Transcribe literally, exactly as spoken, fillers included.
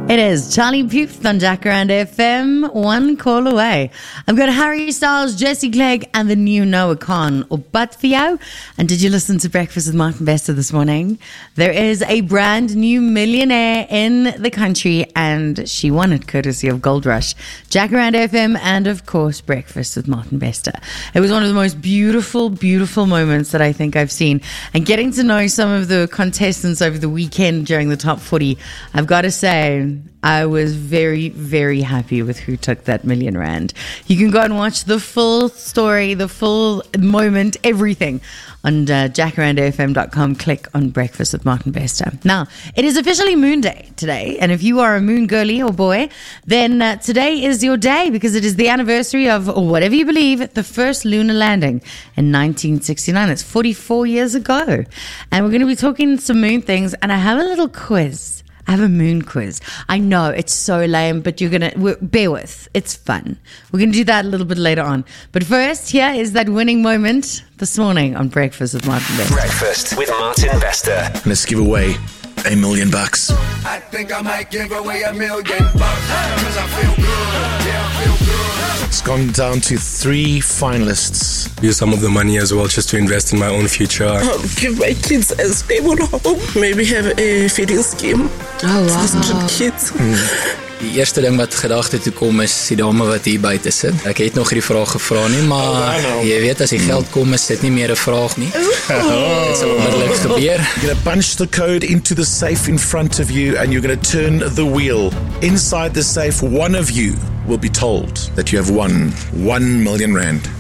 It is Charlie Puth on Jacaranda F M, one call away. I've got Harry Styles, Jesse Clegg, and the new Noah Khan, or But For You. And did you listen to Breakfast with Martin Bester this morning? There is a brand new millionaire in the country, and she won it courtesy of Gold Rush, Jacaranda F M, and of course Breakfast with Martin Bester. It was one of the most beautiful, beautiful moments that I think I've seen. And getting to know some of the contestants over the weekend during the top forty, I've got to say, I was very, very happy with who took that million rand. You can go and watch the full story, the full moment, everything on uh, jacaranda f m dot com. Click on Breakfast with Martin Bester. Now, it is officially Moon Day today, and if you are a moon girly or boy, then uh, today is your day, because it is the anniversary of, or whatever you believe, the first lunar landing in nineteen sixty-nine. That's forty-four years ago. And we're going to be talking some moon things, and I have a little quiz. I have a moon quiz. I know it's so lame, but you're going to bear with. It's fun. We're going to do that a little bit later on. But first, here is that winning moment this morning on Breakfast with Martin Bester. Breakfast with Martin Bester. Let's give away a million bucks. I think I might give away a million bucks because I feel good. Yeah, I feel good. It's gone down to three finalists. Use some of the money as well just to invest in my own future. Um, give my kids a stable home. Maybe have a feeding scheme. Oh, wow. six hundred kids. Mm. Die eerste ding wat gedagte toe kom is die dame wat hier buite sit. Ek het nog hierdie vraag gevra nie, maar oh, jy weet as die geld kom is dit nie meer 'n vraag nie. Dit sal onmiddellik gebeur. You're going to punch the code into the safe in front of you and you're going to turn the wheel. Inside the safe, one of you will be told that you have won one million rand.